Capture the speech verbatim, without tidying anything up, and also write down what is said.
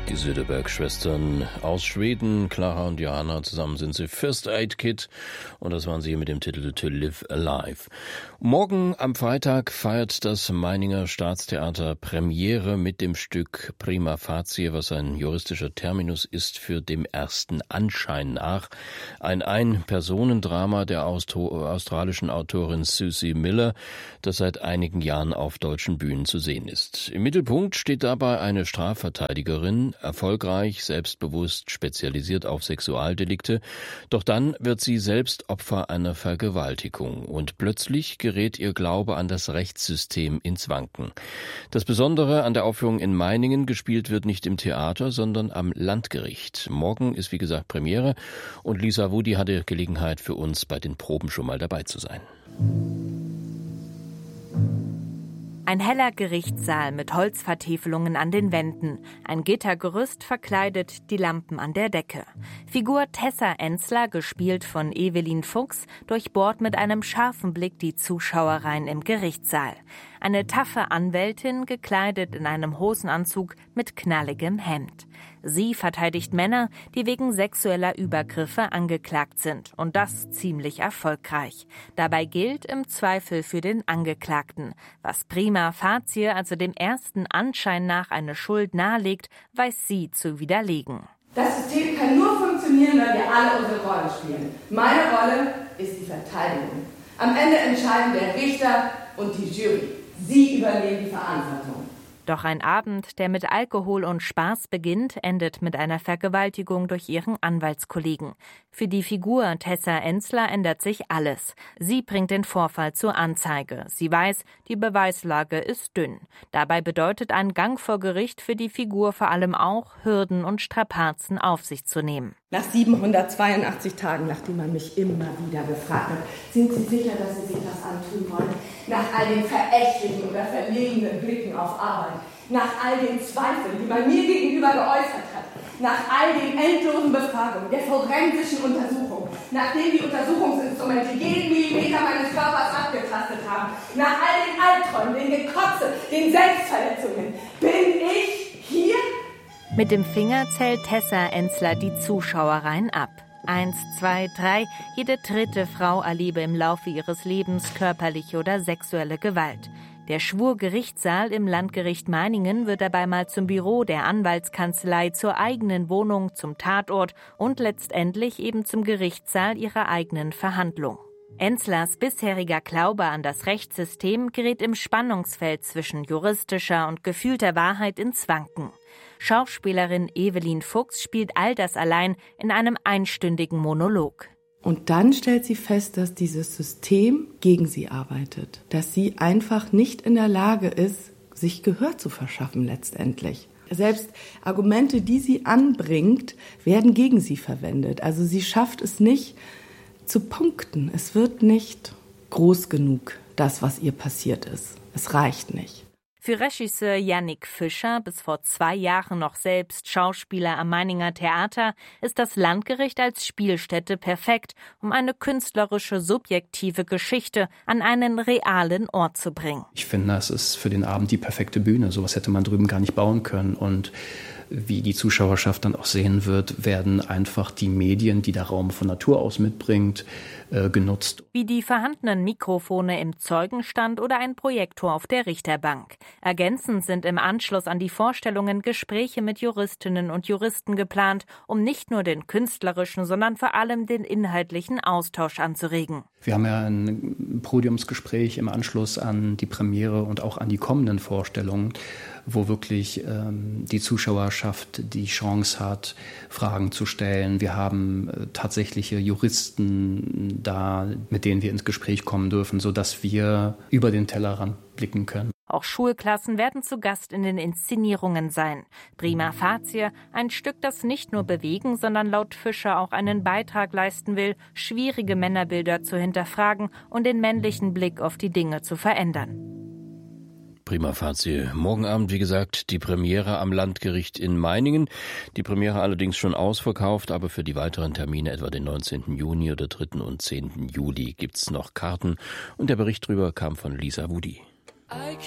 Die Söderberg-Schwestern aus Schweden, Clara und Johanna, zusammen sind sie First Aid Kit und das waren sie mit dem Titel To Live Alive. Morgen am Freitag feiert das Meininger Staatstheater Premiere mit dem Stück Prima Facie, was ein juristischer Terminus ist für dem ersten Anschein nach. Ein Ein-Personen-Drama der Austro- australischen Autorin Susie Miller, das seit einigen Jahren auf deutschen Bühnen zu sehen ist. Im Mittelpunkt steht dabei eine Strafverteidigerin, erfolgreich, selbstbewusst, spezialisiert auf Sexualdelikte. Doch dann wird sie selbst Opfer einer Vergewaltigung und plötzlich gerät ihr Glaube an das Rechtssystem ins Wanken. Das Besondere an der Aufführung in Meiningen, gespielt wird nicht im Theater, sondern am Landgericht. Morgen ist wie gesagt Premiere und Lisa Wudi hatte Gelegenheit für uns bei den Proben schon mal dabei zu sein. Ein heller Gerichtssaal mit Holzvertäfelungen an den Wänden. Ein Gittergerüst verkleidet die Lampen an der Decke. Figur Tessa Enzler, gespielt von Evelyn Fuchs, durchbohrt mit einem scharfen Blick die Zuschauereien im Gerichtssaal. Eine taffe Anwältin, gekleidet in einem Hosenanzug mit knalligem Hemd. Sie verteidigt Männer, die wegen sexueller Übergriffe angeklagt sind. Und das ziemlich erfolgreich. Dabei gilt im Zweifel für den Angeklagten. Was prima facie, also dem ersten Anschein nach eine Schuld nahelegt, weiß sie zu widerlegen. Das System kann nur funktionieren, wenn wir alle unsere Rolle spielen. Meine Rolle ist die Verteidigung. Am Ende entscheiden der Richter und die Jury. Sie übernehmen die Verantwortung. Doch ein Abend, der mit Alkohol und Spaß beginnt, endet mit einer Vergewaltigung durch ihren Anwaltskollegen. Für die Figur Tessa Enzler ändert sich alles. Sie bringt den Vorfall zur Anzeige. Sie weiß, die Beweislage ist dünn. Dabei bedeutet ein Gang vor Gericht für die Figur vor allem auch, Hürden und Strapazen auf sich zu nehmen. Nach siebenhundertzweiundachtzig Tagen, nachdem man mich immer wieder gefragt hat, sind Sie sicher, dass Sie sich das antun wollen? Nach all den verächtlichen oder verlegenen Blicken auf Arbeit, nach all den Zweifeln, die man mir gegenüber geäußert hat, nach all den endlosen Befragungen, der forensischen Untersuchung, nachdem die Untersuchungsinstrumente jeden Millimeter meines Körpers abgetastet haben, nach all den Albträumen, den Gekotze, den Selbstverletzungen, bin ich hier? Mit dem Finger zählt Tessa Enzler die Zuschauereien ab. Eins, zwei, drei. Jede dritte Frau erlebe im Laufe ihres Lebens körperliche oder sexuelle Gewalt. Der Schwurgerichtssaal im Landgericht Meiningen wird dabei mal zum Büro der Anwaltskanzlei, zur eigenen Wohnung, zum Tatort und letztendlich eben zum Gerichtssaal ihrer eigenen Verhandlung. Enzlers bisheriger Glaube an das Rechtssystem gerät im Spannungsfeld zwischen juristischer und gefühlter Wahrheit ins Wanken. Schauspielerin Evelyn Fuchs spielt all das allein in einem einstündigen Monolog. Und dann stellt sie fest, dass dieses System gegen sie arbeitet. Dass sie einfach nicht in der Lage ist, sich Gehör zu verschaffen letztendlich. Selbst Argumente, die sie anbringt, werden gegen sie verwendet. Also sie schafft es nicht zu punkten. Es wird nicht groß genug, das, was ihr passiert ist. Es reicht nicht. Für Regisseur Yannick Fischer, bis vor zwei Jahren noch selbst Schauspieler am Meininger Theater, ist das Landgericht als Spielstätte perfekt, um eine künstlerische, subjektive Geschichte an einen realen Ort zu bringen. Ich finde, es ist für den Abend die perfekte Bühne. Sowas hätte man drüben gar nicht bauen können. Und wie die Zuschauerschaft dann auch sehen wird, werden einfach die Medien, die der Raum von Natur aus mitbringt, äh, genutzt. Wie die vorhandenen Mikrofone im Zeugenstand oder ein Projektor auf der Richterbank. Ergänzend sind im Anschluss an die Vorstellungen Gespräche mit Juristinnen und Juristen geplant, um nicht nur den künstlerischen, sondern vor allem den inhaltlichen Austausch anzuregen. Wir haben ja ein Podiumsgespräch im Anschluss an die Premiere und auch an die kommenden Vorstellungen, wo wirklich ähm, die Zuschauerschaft die Chance hat, Fragen zu stellen. Wir haben äh, tatsächliche Juristen da, mit denen wir ins Gespräch kommen dürfen, sodass wir über den Tellerrand blicken können. Auch Schulklassen werden zu Gast in den Inszenierungen sein. Prima facie, ein Stück, das nicht nur bewegen, sondern laut Fischer auch einen Beitrag leisten will, schwierige Männerbilder zu hinterfragen und den männlichen Blick auf die Dinge zu verändern. Prima facie. Morgen Abend, wie gesagt, die Premiere am Landgericht in Meiningen. Die Premiere allerdings schon ausverkauft, aber für die weiteren Termine, etwa den neunzehnten Juni oder dritten und zehnten Juli, gibt's noch Karten. Und der Bericht darüber kam von Lisa Wudi.